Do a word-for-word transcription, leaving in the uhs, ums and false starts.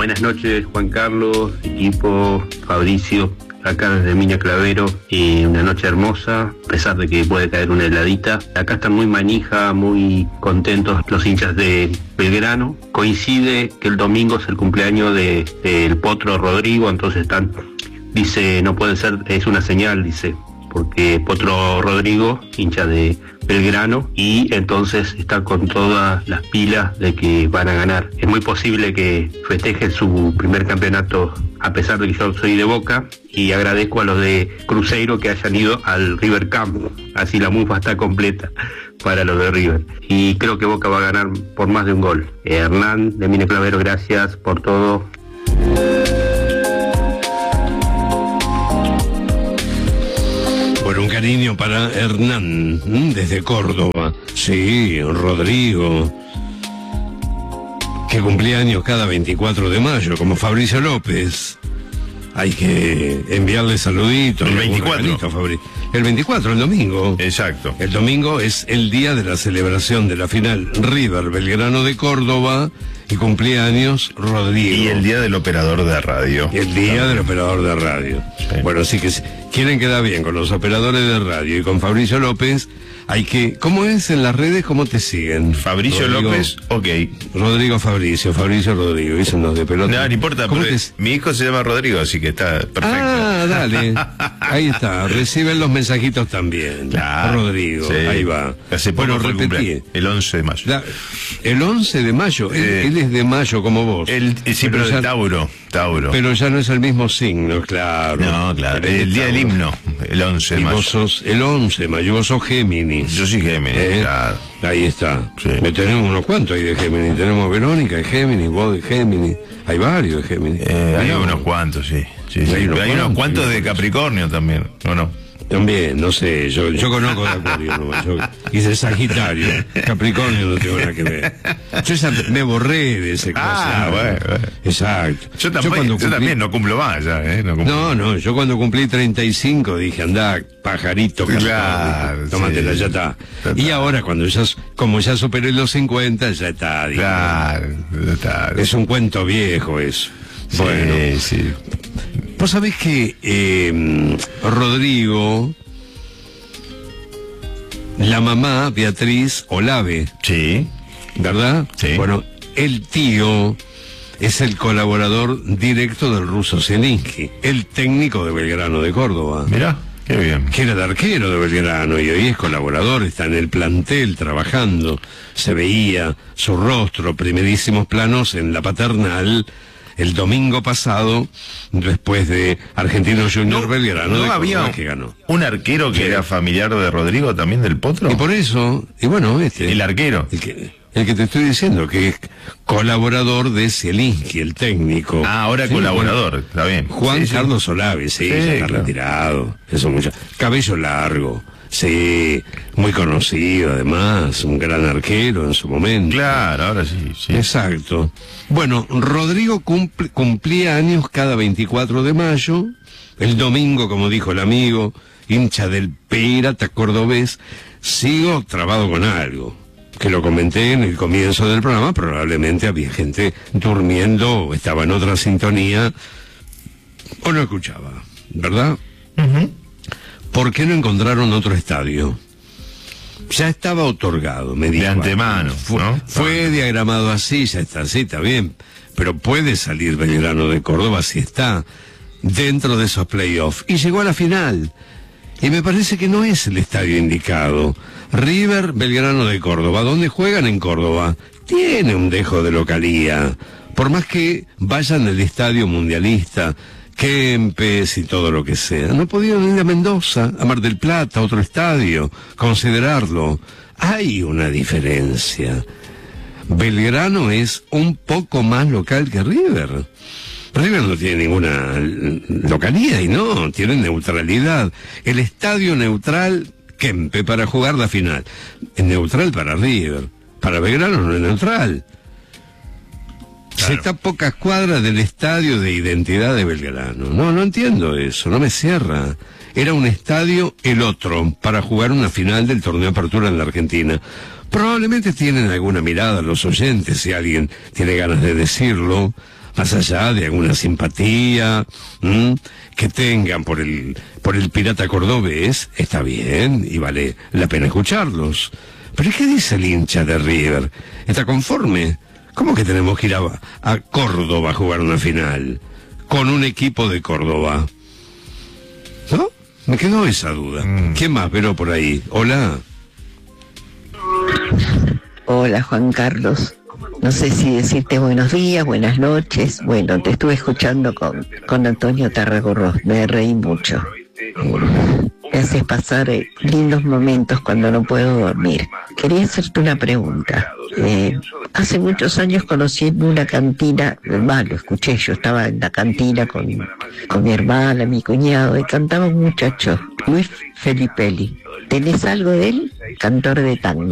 Buenas noches, Juan Carlos, equipo, Fabricio, acá desde Miña Clavero, eh, una noche hermosa, a pesar de que puede caer una heladita. Acá están muy manija, muy contentos los hinchas de Belgrano. Coincide que el domingo es el cumpleaños de, de el Potro Rodrigo, entonces están, dice, no puede ser, es una señal, dice, porque Potro Rodrigo, hincha de Belgrano, y entonces está con todas las pilas de que van a ganar. Es muy posible que festeje su primer campeonato, a pesar de que yo soy de Boca, y agradezco a los de Cruzeiro que hayan ido al River Camp, así la mufa está completa para los de River. Y creo que Boca va a ganar por más de un gol. Eh, Hernán, de Miña Clavero, gracias por todo. Bueno, un cariño para Hernán, desde Córdoba. Sí, Rodrigo, que cumplía años cada veinticuatro de mayo, como Fabricio López. Hay que enviarle saluditos. El veinticuatro. Regalito, Fabri... El veinticuatro, el domingo. Exacto. El domingo es el día de la celebración de la final River Belgrano de Córdoba, y cumplía años Rodrigo. Y el día del operador de radio. Y el día del operador de radio. Sí. Bueno, así que si quieren quedar bien con los operadores de radio y con Fabricio López, hay que... ¿Cómo es en las redes? ¿Cómo te siguen? Fabricio Rodrigo, López, ok. Rodrigo Fabricio, Fabricio Rodrigo, dicen los de pelota. No, no importa, pero te... mi hijo se llama Rodrigo, así que está perfecto. Ah, dale. Ahí está, reciben los mensajitos también. Claro, Rodrigo, sí. Ahí va. Hace poco bueno, repetí. El once de mayo. La... El once de mayo, él, eh, él es de mayo como vos. El, sí, pero, pero ya... de Tauro, Tauro. Pero ya no es el mismo signo, claro. No, claro, el, el día del himno, el once de mayo. Vos sos el once de mayo, vos sos Géminis. Yo soy Géminis, ¿Eh? Claro. Ahí está. Sí. Me tenemos unos cuantos ahí de Géminis. Tenemos Verónica de Géminis, vos de Géminis. Hay varios de Géminis. Eh, hay no. unos cuantos, sí. sí, sí. Hay, unos, hay unos cuantos de Capricornio también, ¿o no? También, no sé, yo, yo conozco de Acuario nomás, yo hice Sagitario, Capricornio no tengo nada que ver. Yo ya me borré de ese Ah, bueno, bueno. Exacto. Yo, también, yo, cuando cumplí... yo también no cumplo más ya, ¿eh? No, cumplo. no, no, yo cuando cumplí treinta y cinco dije, andá, pajarito, claro, tómatela, sí. Ya está. Total. Y ahora, cuando ya, como ya superé los cincuenta, ya está. Digo, claro, ya está. Es un cuento viejo eso. Sí, bueno, sí. Vos sabés que eh, Rodrigo, la mamá, Beatriz Olave, sí, ¿verdad? Sí. Bueno, el tío es el colaborador directo del ruso Zielinski, el técnico de Belgrano de Córdoba. Mirá, qué bien. Que era el arquero de Belgrano y hoy es colaborador, está en el plantel trabajando. Se veía su rostro, primerísimos planos en la paternal, el domingo pasado, después de Argentino Junior no, Belgrano, ¿no de había que ganó. Un arquero que sí. Era familiar de Rodrigo también del Potro? Y por eso, y bueno, este... El arquero. El que, el que te estoy diciendo, que es colaborador de Zielinski, el técnico. Ah, ahora sí, colaborador, bueno, está bien. Juan sí, Carlos sí. Solave, sí, sí ya está claro. retirado. Eso mucho. Cabello largo. Sí, muy conocido además, un gran arquero en su momento. Claro, ahora sí, sí. Exacto. Bueno, Rodrigo cumple, cumplía años cada veinticuatro de mayo, el domingo, como dijo el amigo, hincha del Pirata cordobés. Sigo trabado con algo, que lo comenté en el comienzo del programa, probablemente había gente durmiendo, o estaba en otra sintonía, o no escuchaba, ¿verdad? Uh-huh. ¿Por qué no encontraron otro estadio? Ya estaba otorgado, me dijo. De antemano, fue, ¿no? Fue diagramado así, ya está así, está bien. Pero puede salir Belgrano de Córdoba si está dentro de esos playoffs. Y llegó a la final. Y me parece que no es el estadio indicado. River, Belgrano de Córdoba. ¿Dónde juegan? En Córdoba. Tiene un dejo de localía. Por más que vayan al estadio mundialista, Kempes y todo lo que sea. No podían ir a Mendoza, a Mar del Plata, a otro estadio, considerarlo. Hay una diferencia. Belgrano es un poco más local que River. River no tiene ninguna localidad y no, tiene neutralidad. El estadio neutral, Kempe, para jugar la final. Es neutral para River. Para Belgrano no es neutral. Claro. Se está a pocas cuadras del estadio de identidad de Belgrano. No, no entiendo eso, no me cierra. Era un estadio el otro para jugar una final del torneo Apertura en la Argentina. Probablemente tienen alguna mirada los oyentes, si alguien tiene ganas de decirlo, más allá de alguna simpatía ¿m? que tengan por el por el pirata cordobés, está bien y vale la pena escucharlos. Pero ¿qué dice el hincha de River? ¿Está conforme? ¿Cómo que tenemos que ir a, a Córdoba a jugar una final con un equipo de Córdoba? ¿No? Me quedó esa duda. Mm. ¿Qué más veo por ahí? Hola. Hola, Juan Carlos. No sé si decirte buenos días, buenas noches. Bueno, te estuve escuchando con, con Antonio Tarragorros. Me reí mucho. Me haces pasar eh, lindos momentos cuando no puedo dormir. Quería hacerte una pregunta. Eh, hace muchos años conocí en una cantina, bueno, lo escuché, yo estaba en la cantina con, con mi hermana, mi cuñado, y cantaba un muchacho, Luis Felipelli. ¿Tenés algo de él? Cantor de tango.